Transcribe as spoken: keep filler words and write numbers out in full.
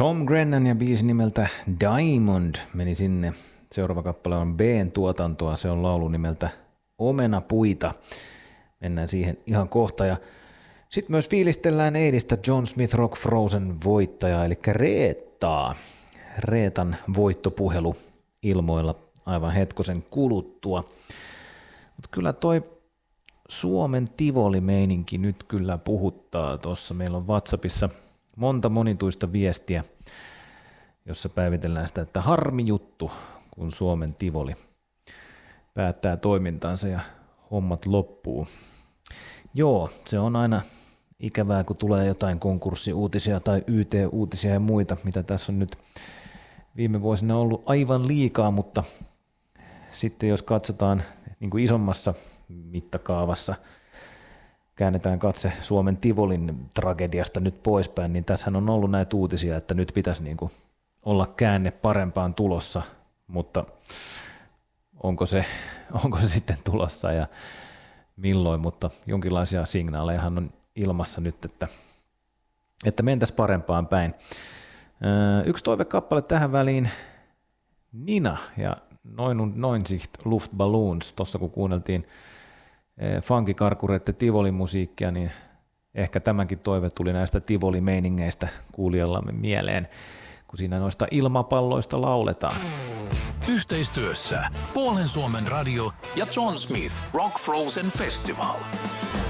Tom Grennan ja biisi nimeltä Diamond meni sinne. Seuraava kappale on B:n tuotantoa, se on laulu nimeltä Omenapuita. Mennään siihen ihan kohta. Ja sitten myös fiilistellään eilistä John Smith Rock Frozen voittajaa, eli Reettaa. Reetan voittopuhelu ilmoilla aivan hetkosen kuluttua. Mutta kyllä toi Suomen Tivoli-meininki nyt kyllä puhuttaa tuossa. Meillä on WhatsAppissa monta monituista viestiä, jossa päivitellään sitä, että harmi juttu, kun Suomen Tivoli päättää toimintansa ja hommat loppuu. Joo, se on aina ikävää, kun tulee jotain konkurssiuutisia tai Y T-uutisia ja muita, mitä tässä on nyt viime vuosina ollut aivan liikaa, mutta sitten jos katsotaan niin kuin isommassa mittakaavassa, käännetään katse Suomen Tivolin tragediasta nyt poispäin, niin tässähän on ollut näitä uutisia, että nyt pitäisi niin kuin olla käänne parempaan tulossa, mutta onko se, onko se sitten tulossa ja milloin, mutta jonkinlaisia signaalejahan on ilmassa nyt, että, että mentäisiin parempaan päin. Yksi toivekappale tähän väliin, Nina ja Noin Neunsicht Luftballons, tuossa kun kuunneltiin funkikarkurette Tivoli-musiikkia, niin ehkä tämänkin toive tuli näistä Tivoli-meiningeistä kuulijallamme mieleen, kun siinä noista ilmapalloista lauletaan. Yhteistyössä Puolen Suomen radio ja John Smith Rock Frozen Festival.